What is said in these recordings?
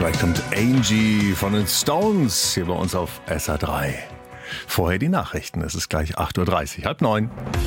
Gleich kommt Angie von den Stones hier bei uns auf SR3. Vorher die Nachrichten. Es ist gleich 8:30 Uhr, 8:30.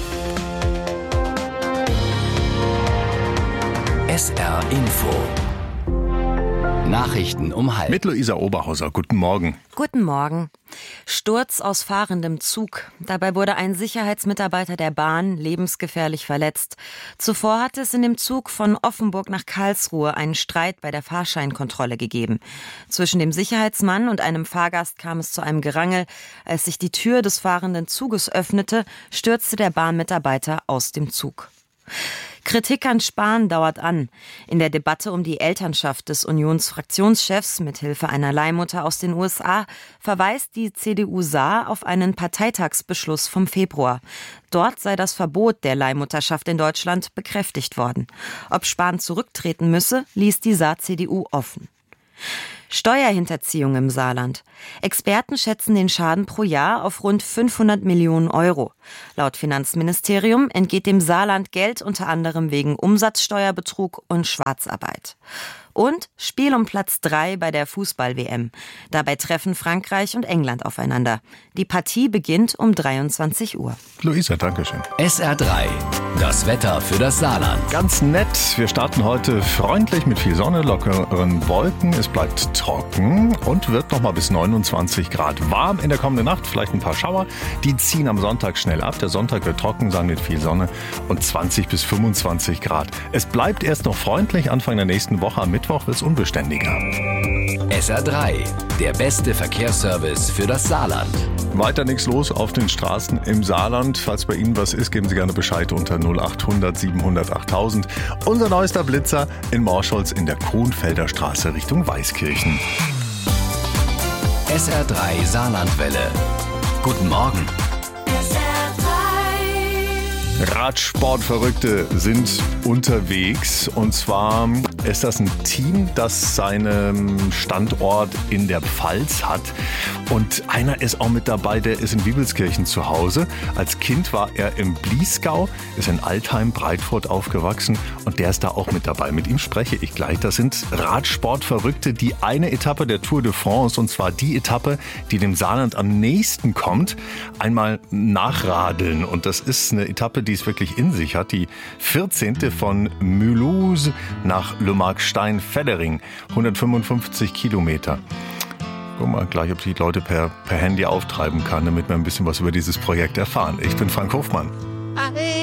SR Info. Nachrichten um halb. Mit Luisa Oberhauser. Guten Morgen. Guten Morgen. Sturz aus fahrendem Zug. Dabei wurde ein Sicherheitsmitarbeiter der Bahn lebensgefährlich verletzt. Zuvor hatte es in dem Zug von Offenburg nach Karlsruhe einen Streit bei der Fahrscheinkontrolle gegeben. Zwischen dem Sicherheitsmann und einem Fahrgast kam es zu einem Gerangel. Als sich die Tür des fahrenden Zuges öffnete, stürzte der Bahnmitarbeiter aus dem Zug. Kritik an Spahn dauert an. In der Debatte um die Elternschaft des Unionsfraktionschefs mithilfe einer Leihmutter aus den USA verweist die CDU Saar auf einen Parteitagsbeschluss vom Februar. Dort sei das Verbot der Leihmutterschaft in Deutschland bekräftigt worden. Ob Spahn zurücktreten müsse, ließ die Saar-CDU offen. Steuerhinterziehung im Saarland. Experten schätzen den Schaden pro Jahr auf rund 500 Millionen Euro. Laut Finanzministerium entgeht dem Saarland Geld unter anderem wegen Umsatzsteuerbetrug und Schwarzarbeit. Und Spiel um Platz 3 bei der Fußball-WM. Dabei treffen Frankreich und England aufeinander. Die Partie beginnt um 23 Uhr. Luisa, danke schön. SR3. Das Wetter für das Saarland. Ganz nett. Wir starten heute freundlich mit viel Sonne, lockeren Wolken. Es bleibt trocken und wird noch mal bis 29 Grad warm in der kommenden Nacht. Vielleicht ein paar Schauer. Die ziehen am Sonntag schnell ab. Der Sonntag wird trocken sein mit viel Sonne und 20 bis 25 Grad. Es bleibt erst noch freundlich. Anfang der nächsten Woche am Mittwoch wird es unbeständiger. SR3. Der beste Verkehrsservice für das Saarland. Weiter nichts los auf den Straßen im Saarland. Falls bei Ihnen was ist, geben Sie gerne Bescheid unter 0800 700 8000. Unser neuester Blitzer in Morscholz in der Kronfelder Straße Richtung Weißkirchen. SR3 Saarlandwelle. Guten Morgen. Radsportverrückte sind unterwegs und zwar ist das ein Team, das seinen Standort in der Pfalz hat und einer ist auch mit dabei, der ist in Wiebelskirchen zu Hause. Als Kind war er im Bliesgau, ist in Altheim-Breitfurt aufgewachsen und der ist da auch mit dabei. Mit ihm spreche ich gleich. Das sind Radsportverrückte, die eine Etappe der Tour de France und zwar die Etappe, die dem Saarland am nächsten kommt, einmal nachradeln und das ist eine Etappe, die es wirklich in sich hat. Die 14. von Mulhouse nach Le Markstein-Feddering. 155 Kilometer. Guck mal gleich, ob ich die Leute per Handy auftreiben kann, damit wir ein bisschen was über dieses Projekt erfahren. Ich bin Frank Hofmann.